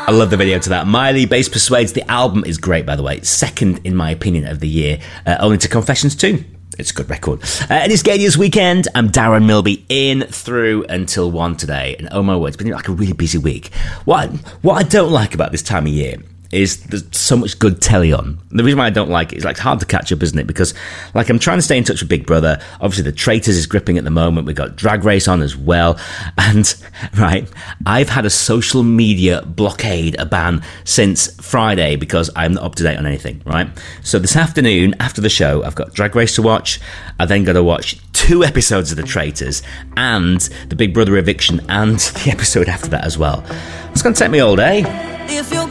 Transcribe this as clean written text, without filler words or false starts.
I love the video to that. Miley, Bass Persuades. The album is great, by the way. Second, in my opinion, of the year, only to Confessions 2. It's a good record. And it's Gay News Weekend. I'm Darren Milby, in through until 1 today. And oh my word, it's been like a really busy week. What I don't like about this time of year is there's so much good telly on. The reason why I don't like it is like it's hard to catch up, isn't it? Because like I'm trying to stay in touch with Big Brother. Obviously The Traitors is gripping at the moment. We've got Drag Race on as well. And right, I've had a social media blockade, a ban since Friday because I'm not up to date on anything, right? So this afternoon after the show, I've got Drag Race to watch. I then got to watch 2 episodes of The Traitors and the Big Brother eviction and the episode after that as well. It's going to take me all day.